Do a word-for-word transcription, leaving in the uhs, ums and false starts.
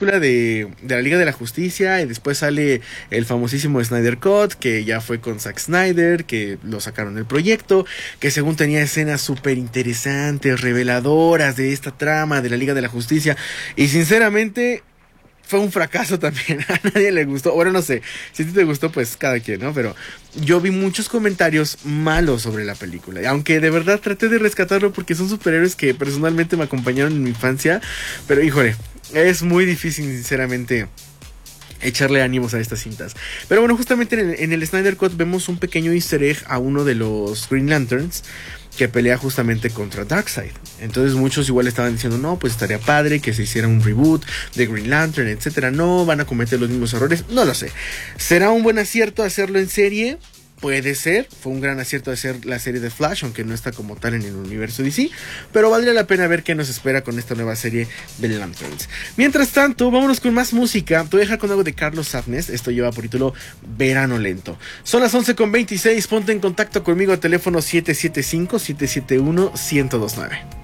película de, de la Liga de la Justicia y después sale el famosísimo Snyder Cut, que ya fue con Zack Snyder, que lo sacaron del proyecto, que según tenía escenas súper interesantes, reveladoras de esta trama de la Liga de la Justicia, y sinceramente fue un fracaso también. A nadie le gustó. Bueno, no sé, si a ti te gustó, pues cada quien, ¿no? Pero yo vi muchos comentarios malos sobre la película, aunque de verdad traté de rescatarlo porque son superhéroes que personalmente me acompañaron en mi infancia. Pero híjole, es muy difícil sinceramente echarle ánimos a estas cintas. Pero bueno, justamente en el, en el Snyder Cut vemos un pequeño easter egg a uno de los Green Lanterns que pelea justamente contra Darkseid. Entonces muchos igual estaban diciendo, no, pues estaría padre que se hiciera un reboot de Green Lantern, etcétera. No, van a cometer los mismos errores. No lo sé. ¿Será un buen acierto hacerlo en serie? Puede ser, fue un gran acierto hacer la serie de Flash, aunque no está como tal en el universo D C, pero valdría la pena ver qué nos espera con esta nueva serie de Lanterns. Mientras tanto, vámonos con más música. Te voy a dejar con algo de Carlos Sadness. Esto lleva por título Verano Lento. Son las once con veintiséis, ponte en contacto conmigo al teléfono siete siete cinco, siete siete uno, uno cero dos nueve.